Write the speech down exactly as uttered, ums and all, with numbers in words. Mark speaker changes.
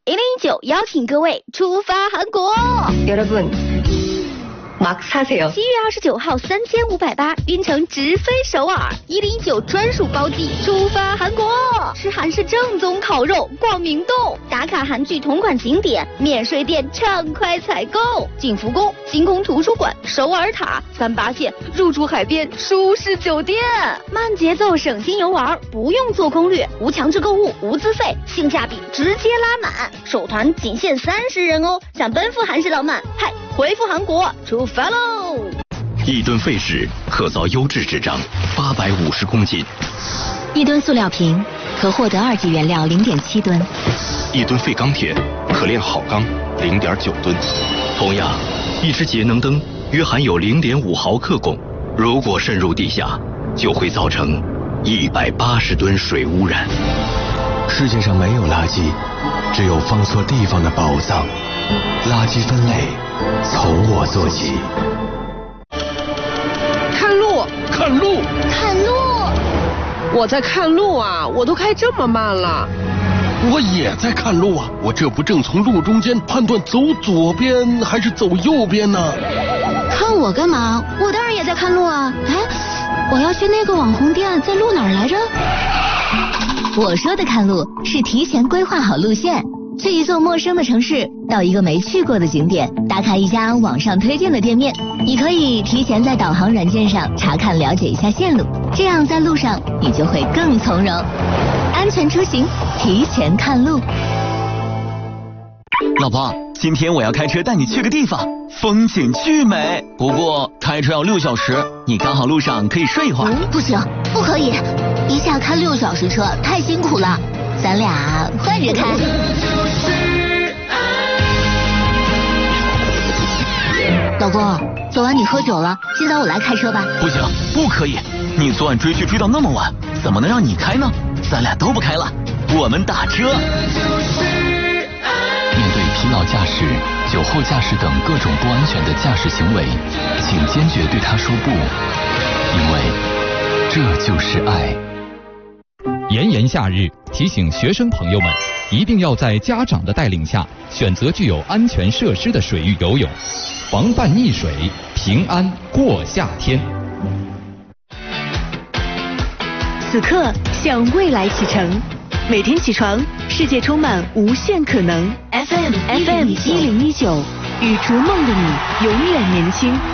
Speaker 1: 一零一九邀请各位出发韩国。
Speaker 2: 여러분 막 사세요。
Speaker 1: 七月二十九号，三千五百八，晕乘直飞首尔，一零一九专属包机出发韩国，吃韩式正宗烤肉，逛明洞，打卡韩剧同款景点，免税店畅快采购，景福宫、星空图书馆、首尔塔、三八线，入住海边舒适酒店，慢节奏省心游玩，不用做攻略，无强制购物，无资费，性价比直接拉满，首团仅限三十人哦，想奔赴韩式浪漫，嗨，回复韩国出发喽！
Speaker 3: 一吨废纸可造优质纸张八百五十公斤，
Speaker 4: 一吨塑料瓶可获得二级原料零点七吨，
Speaker 3: 一吨废钢铁可炼好钢零点九吨。同样，一只节能灯约含有零点五毫克汞，如果渗入地下，就会造成一百八十吨水污染。
Speaker 5: 世界上没有垃圾，只有放错地方的宝藏。垃圾分类从我做起。
Speaker 6: 看路，
Speaker 7: 看路，
Speaker 1: 看路！
Speaker 6: 我在看路啊！我都开这么慢了。
Speaker 7: 我也在看路啊！我这不正从路中间判断走左边还是走右边呢？
Speaker 4: 看我干嘛？我当然也在看路啊！哎，我要去那个网红店，在路哪儿来着？我说的看路是提前规划好路线。去一座陌生的城市，到一个没去过的景点，打卡一家网上推荐的店面。你可以提前在导航软件上查看了解一下线路，这样在路上你就会更从容。安全出行，提前看路。
Speaker 8: 老婆，今天我要开车带你去个地方，风景巨美，不过开车要六小时，你刚好路上可以睡一会儿。
Speaker 4: 嗯，不行，不可以，一下开六小时车太辛苦了。咱俩换着开。老公，昨晚你喝酒了，今早我来开车吧。
Speaker 8: 不行，不可以，你昨晚追剧追到那么晚，怎么能让你开呢？咱俩都不开了，我们打车。
Speaker 5: 面对疲劳驾驶、酒后驾驶等各种不安全的驾驶行为，请坚决对他说不，因为这就是爱。
Speaker 9: 炎炎夏日，提醒学生朋友们，一定要在家长的带领下，选择具有安全设施的水域游泳，防范溺水，平安过夏天。
Speaker 10: 此刻向未来启程，每天起床，世界充满无限可能。F M F M 一零一九，与逐梦的你永远年轻。